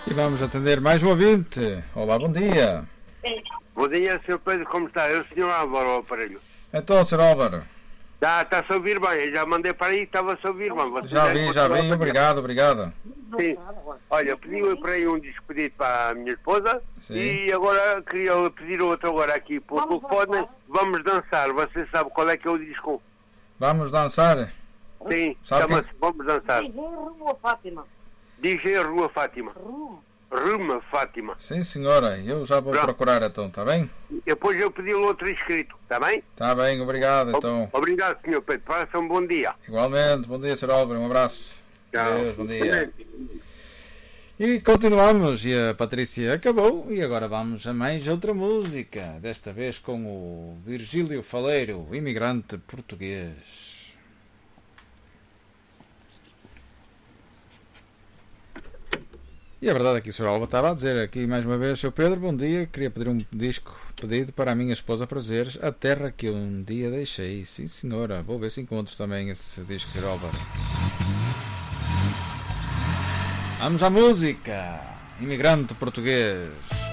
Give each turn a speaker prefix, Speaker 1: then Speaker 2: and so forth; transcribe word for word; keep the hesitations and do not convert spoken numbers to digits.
Speaker 1: E vamos atender mais um ouvinte. Olá, bom dia.
Speaker 2: Bom dia, senhor Pedro, como está? É o senhor Álvaro, o aparelho.
Speaker 1: Então, senhor Álvaro.
Speaker 2: Está, está a ouvir bem, eu já mandei para aí, estava a ouvir bem. Você
Speaker 1: Já vi, já vi, obrigado, obrigado.
Speaker 2: Sim. Olha, pedi para aí um disco pedido para a minha esposa. Sim. E agora queria pedir outro agora aqui por telefone. Vamos dançar, você sabe qual é que é o disco?
Speaker 1: Vamos dançar?
Speaker 2: Sim, chama-se Vamos Dançar. D J Rua Fátima. D J Rua Fátima. Ruma Fátima.
Speaker 1: Sim, senhora, eu já vou Pronto. procurar então, está bem?
Speaker 2: Depois eu pedi o outro inscrito, está bem?
Speaker 1: Está bem, obrigado então.
Speaker 2: Obrigado, senhor Pedro, faça um bom dia.
Speaker 1: Igualmente, bom dia, senhor Álvaro, um abraço.
Speaker 2: Tchau.
Speaker 1: Deus, bom dia. E continuamos, e a Patrícia acabou, e agora vamos a mais outra música, desta vez com o Virgílio Faleiro, imigrante português. E a verdade é que o senhor Alba estava a dizer aqui mais uma vez, senhor Pedro, bom dia, queria pedir um disco pedido para a minha esposa Prazeres, A Terra que eu um dia deixei. Sim, senhora, vou ver se encontro também esse disco, senhor Alba. Vamos à música, imigrante português.